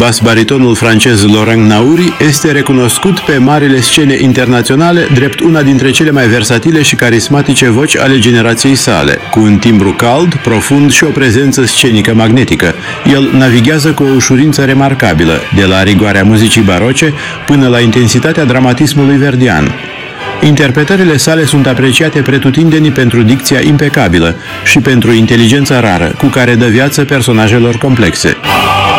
Bas-baritonul francez Laurent Naouri este recunoscut pe marile scene internaționale drept una dintre cele mai versatile și carismatice voci ale generației sale, cu un timbru cald, profund și o prezență scenică magnetică. El navighează cu o ușurință remarcabilă, de la rigoarea muzicii baroce până la intensitatea dramatismului verdian. Interpretările sale sunt apreciate pretutindeni pentru dicția impecabilă și pentru inteligența rară cu care dă viață personajelor complexe.